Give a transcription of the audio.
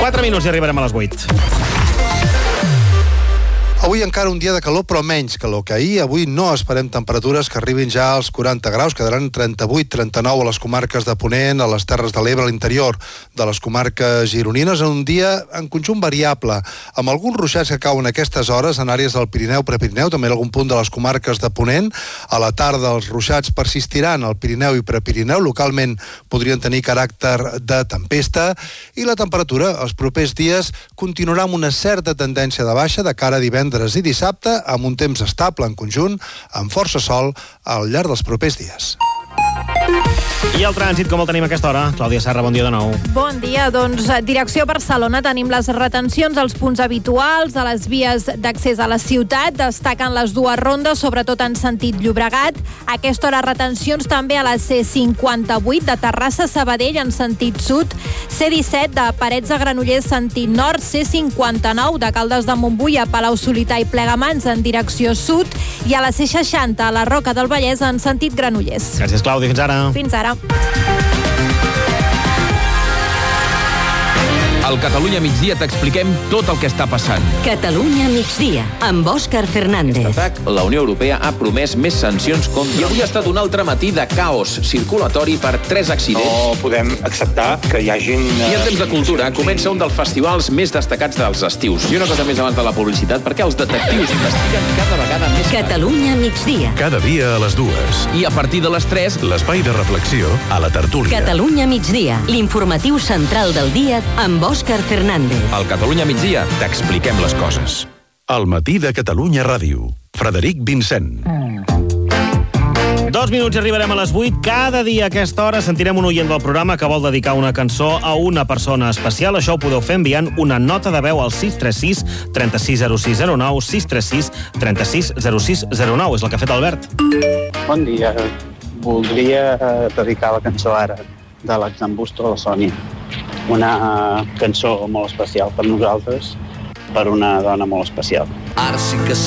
4 minuts i arribarem a les 8. Avui encara un dia de calor, però menys calor que ahir. Avui no esperem temperatures que arribin ja als 40 graus. Quedaran 38-39 a les comarques de Ponent, a les Terres de l'Ebre, a l'interior de les comarques gironines, en un dia en conjunt variable, amb alguns ruixats que cauen a aquestes hores en àrees del Pirineu, Prepirineu, també en algun punt de les comarques de Ponent. A la tarda els ruixats persistiran al Pirineu i Prepirineu. Localment podrien tenir caràcter de tempesta i la temperatura els propers dies continuarà amb una certa tendència de baixa de cara a divendres i dissabte, amb un temps estable en conjunt, amb força sol al llarg dels propers dies. I el trànsit, com el tenim a aquesta hora? Clàudia Serra, bon dia de nou. Bon dia, doncs direcció Barcelona. Tenim les retencions als punts habituals, a les vies d'accés a la ciutat. Destaquen les dues rondes, sobretot en sentit Llobregat. A aquesta hora retencions també a la C58 de Terrassa a Sabadell en sentit sud, C17 de Parets a Granollers sentit nord, C59 de Caldes de Montbui a Palau-solità i Plegamans en direcció sud i a la C60 a la Roca del Vallès en sentit Granollers. Gràcies, Clàudia. Fins ara. Fins ara. Al Catalunya Migdia t'expliquem tot el que està passant. Catalunya Migdia, amb Òscar Fernández. Atac, la Unió Europea ha promès més sancions contra... I avui ha estat un altre matí de caos circulatori per 3 accidents. No podem acceptar que hi hagin... I en temps de cultura comença un dels festivals més destacats dels estius. I una cosa més abans de la publicitat, perquè els detectius investiguen cada vegada més... Catalunya Migdia. Cada dia a les 2. I a partir de les 3... L'espai de reflexió a la tertúlia. Catalunya Migdia, l'informatiu central del dia amb Òscar Fernández. Al Catalunya Migdia t'expliquem les coses. Al matí de Catalunya Ràdio. Frederic Vincent. 2 minuts i arribarem a les 8. Cada dia a aquesta hora sentirem un oient del programa que vol dedicar una cançó a una persona especial. Això ho podeu fer enviant una nota de veu al 636 360609, 636 360609. És el que ha fet Albert. Bon dia. Voldria dedicar la cançó Ara, de l'Exambusto a la Sònia. Una cançó molt especial per nosaltres, per una dona molt especial. Ara sí que